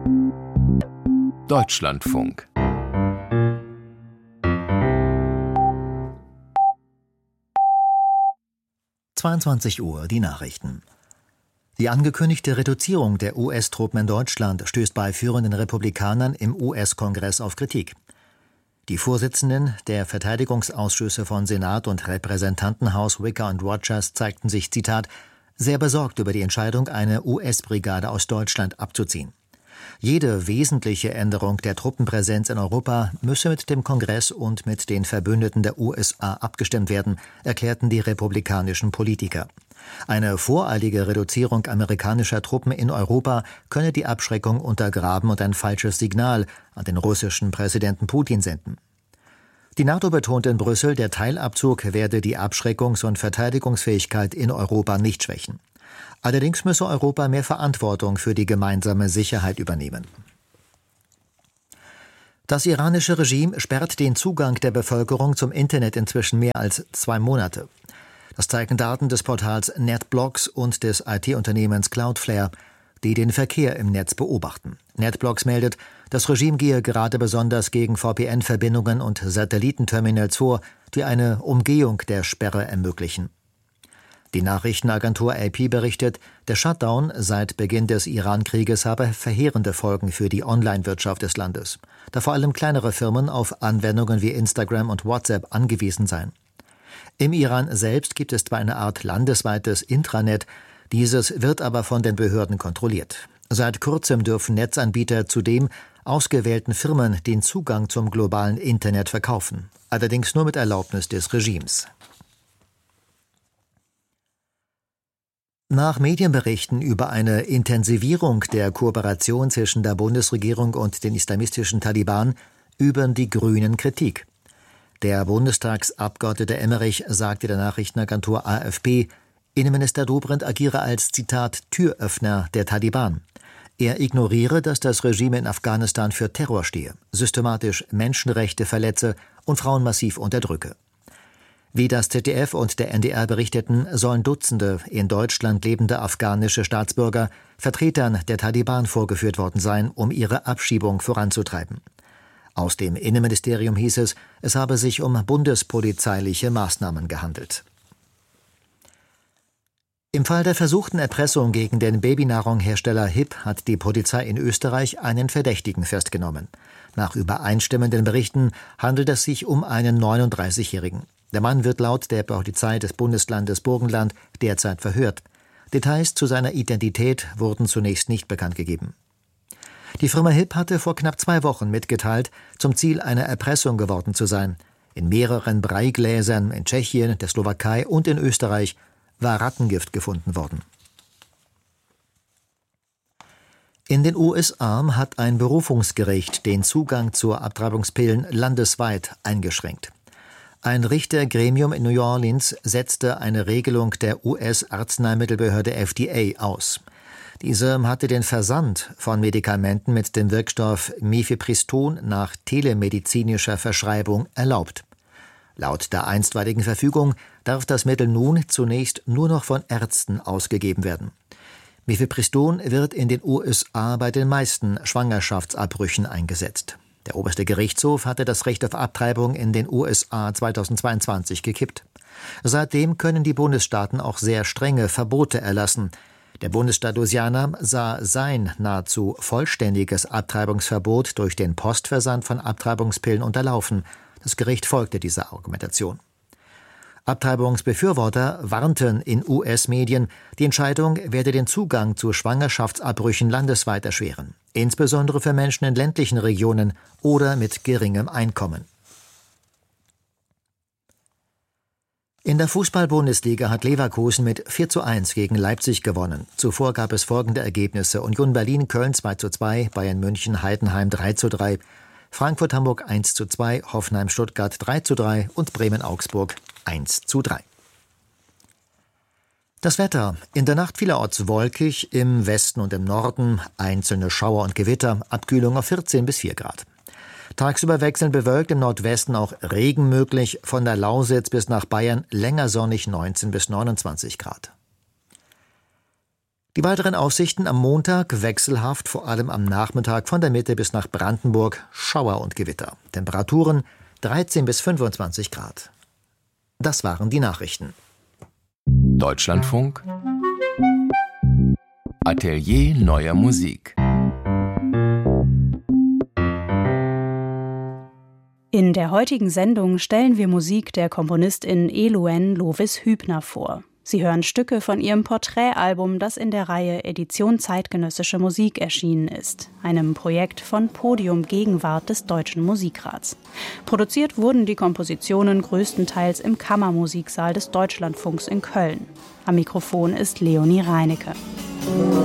Deutschlandfunk. Uhr, die Nachrichten. Die angekündigte Reduzierung der US-Truppen in Deutschland stößt bei führenden Republikanern im US-Kongress auf Kritik. Die Vorsitzenden der Verteidigungsausschüsse von Senat und Repräsentantenhaus Wicker und Rogers zeigten sich, Zitat, sehr besorgt über die Entscheidung, eine US-Brigade aus Deutschland abzuziehen. Jede wesentliche Änderung der Truppenpräsenz in Europa müsse mit dem Kongress und mit den Verbündeten der USA abgestimmt werden, erklärten die republikanischen Politiker. Eine voreilige Reduzierung amerikanischer Truppen in Europa könne die Abschreckung untergraben und ein falsches Signal an den russischen Präsidenten Putin senden. Die NATO betonte in Brüssel, der Teilabzug werde die Abschreckungs- und Verteidigungsfähigkeit in Europa nicht schwächen. Allerdings müsse Europa mehr Verantwortung für die gemeinsame Sicherheit übernehmen. Das iranische Regime sperrt den Zugang der Bevölkerung zum Internet inzwischen mehr als 2 Monate. Das zeigen Daten des Portals NetBlocks und des IT-Unternehmens Cloudflare, die den Verkehr im Netz beobachten. NetBlocks meldet, das Regime gehe gerade besonders gegen VPN-Verbindungen und Satellitenterminals vor, die eine Umgehung der Sperre ermöglichen. Die Nachrichtenagentur AP berichtet, der Shutdown seit Beginn des Iran-Krieges habe verheerende Folgen für die Online-Wirtschaft des Landes, da vor allem kleinere Firmen auf Anwendungen wie Instagram und WhatsApp angewiesen seien. Im Iran selbst gibt es zwar eine Art landesweites Intranet, dieses wird aber von den Behörden kontrolliert. Seit kurzem dürfen Netzanbieter zudem ausgewählten Firmen den Zugang zum globalen Internet verkaufen, allerdings nur mit Erlaubnis des Regimes. Nach Medienberichten über eine Intensivierung der Kooperation zwischen der Bundesregierung und den islamistischen Taliban üben die Grünen Kritik. Der Bundestagsabgeordnete Emmerich sagte der Nachrichtenagentur AFP, Innenminister Dobrindt agiere als, Zitat, Türöffner der Taliban. Er ignoriere, dass das Regime in Afghanistan für Terror stehe, systematisch Menschenrechte verletze und Frauen massiv unterdrücke. Wie das ZDF und der NDR berichteten, sollen Dutzende in Deutschland lebende afghanische Staatsbürger Vertretern der Taliban vorgeführt worden sein, um ihre Abschiebung voranzutreiben. Aus dem Innenministerium hieß es, es habe sich um bundespolizeiliche Maßnahmen gehandelt. Im Fall der versuchten Erpressung gegen den Babynahrunghersteller HiP hat die Polizei in Österreich einen Verdächtigen festgenommen. Nach übereinstimmenden Berichten handelt es sich um einen 39-Jährigen. Der Mann wird laut der Polizei des Bundeslandes Burgenland derzeit verhört. Details zu seiner Identität wurden zunächst nicht bekannt gegeben. Die Firma HiP hatte vor knapp 2 Wochen mitgeteilt, zum Ziel einer Erpressung geworden zu sein. In mehreren Breigläsern in Tschechien, der Slowakei und in Österreich war Rattengift gefunden worden. In den USA hat ein Berufungsgericht den Zugang zu Abtreibungspillen landesweit eingeschränkt. Ein Richtergremium in New Orleans setzte eine Regelung der US-Arzneimittelbehörde FDA aus. Diese hatte den Versand von Medikamenten mit dem Wirkstoff Mifepriston nach telemedizinischer Verschreibung erlaubt. Laut der einstweiligen Verfügung darf das Mittel nun zunächst nur noch von Ärzten ausgegeben werden. Mifepriston wird in den USA bei den meisten Schwangerschaftsabbrüchen eingesetzt. Der oberste Gerichtshof hatte das Recht auf Abtreibung in den USA 2022 gekippt. Seitdem können die Bundesstaaten auch sehr strenge Verbote erlassen. Der Bundesstaat Louisiana sah sein nahezu vollständiges Abtreibungsverbot durch den Postversand von Abtreibungspillen unterlaufen. Das Gericht folgte dieser Argumentation. Abtreibungsbefürworter warnten in US-Medien, die Entscheidung werde den Zugang zu Schwangerschaftsabbrüchen landesweit erschweren, insbesondere für Menschen in ländlichen Regionen oder mit geringem Einkommen. In der Fußball-Bundesliga hat Leverkusen mit 4:1 gegen Leipzig gewonnen. Zuvor gab es folgende Ergebnisse: Union Berlin, Köln 2:2, Bayern München, Heidenheim 3:3, Frankfurt Hamburg 1:2, Hoffenheim Stuttgart 3:3 und Bremen Augsburg 1:3. Das Wetter: In der Nacht vielerorts wolkig, im Westen und im Norden einzelne Schauer und Gewitter, Abkühlung auf 14 bis 4 Grad. Tagsüber wechselnd bewölkt, im Nordwesten auch Regen möglich, von der Lausitz bis nach Bayern länger sonnig 19 bis 29 Grad. Die weiteren Aussichten am Montag wechselhaft, vor allem am Nachmittag von der Mitte bis nach Brandenburg, Schauer und Gewitter. Temperaturen 13 bis 25 Grad. Das waren die Nachrichten. Deutschlandfunk Atelier neuer Musik. In der heutigen Sendung stellen wir Musik der Komponistin Eloen Lovis-Hübner vor. Sie hören Stücke von ihrem Porträtalbum, das in der Reihe Edition Zeitgenössische Musik erschienen ist, einem Projekt von Podium Gegenwart des Deutschen Musikrats. Produziert wurden die Kompositionen größtenteils im Kammermusiksaal des Deutschlandfunks in Köln. Am Mikrofon ist Leonie Reinecke.